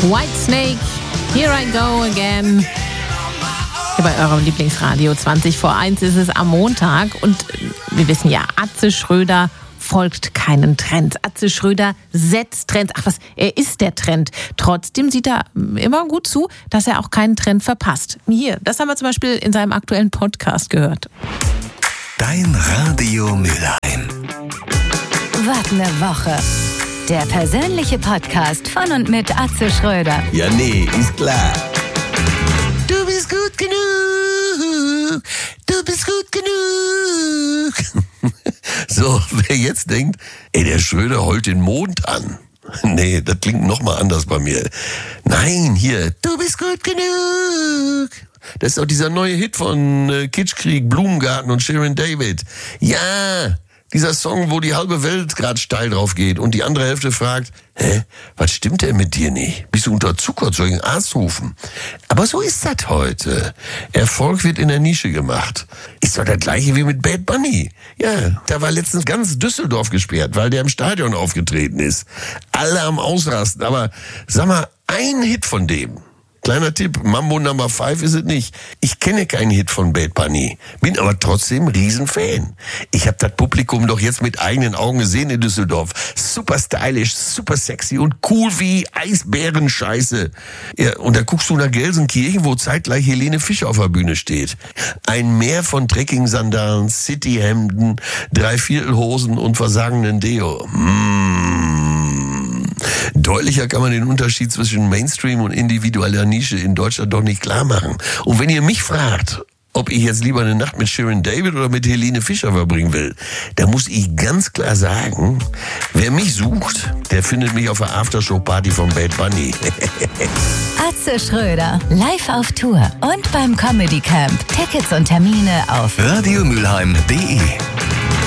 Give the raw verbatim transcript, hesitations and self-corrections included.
Whitesnake, Here I Go Again. Hier bei eurem Lieblingsradio. zwanzig vor eins ist es am Montag und wir wissen ja, Atze Schröder folgt keinen Trends. Atze Schröder setzt Trends. Ach was, er ist der Trend. Trotzdem sieht er immer gut zu, dass er auch keinen Trend verpasst. Hier, das haben wir zum Beispiel in seinem aktuellen Podcast gehört. Dein Radio Mülheim. Was eine Woche. Der persönliche Podcast von und mit Atze Schröder. Ja, nee, ist klar. Du bist gut genug. Du bist gut genug. So, wer jetzt denkt, ey, der Schröder heult den Mond an. Nee, das klingt nochmal anders bei mir. Nein, hier, du bist gut genug. Das ist doch dieser neue Hit von äh, Kitschkrieg, Blumengarten und Shirin David. Ja, dieser Song, wo die halbe Welt gerade steil drauf geht und die andere Hälfte fragt, hä, was stimmt denn mit dir nicht? Bist du unterzuckert, soll ich einen Arzt rufen? Aber so ist das heute. Erfolg wird in der Nische gemacht. Ist doch das gleiche wie mit Bad Bunny. Ja, da war letztens ganz Düsseldorf gesperrt, weil der im Stadion aufgetreten ist. Alle am Ausrasten, aber sag mal, ein Hit von dem. Kleiner Tipp, Mambo Number Five ist es nicht. Ich kenne keinen Hit von Bad Bunny, bin aber trotzdem Riesenfan. Ich habe das Publikum doch jetzt mit eigenen Augen gesehen in Düsseldorf. Super stylisch, super sexy und cool wie Eisbärenscheiße. Ja, und da guckst du nach Gelsenkirchen, wo zeitgleich Helene Fischer auf der Bühne steht. Ein Meer von Trekking-Sandalen, Cityhemden, Dreiviertelhosen und versagenden Deo. Mmh. Deutlicher kann man den Unterschied zwischen Mainstream und individueller Nische in Deutschland doch nicht klar machen. Und wenn ihr mich fragt, ob ich jetzt lieber eine Nacht mit Shirin David oder mit Helene Fischer verbringen will, da muss ich ganz klar sagen, wer mich sucht, der findet mich auf der Aftershow-Party von Bad Bunny. Atze Schröder, live auf Tour und beim Comedy Camp. Tickets und Termine auf radio mülheim punkt de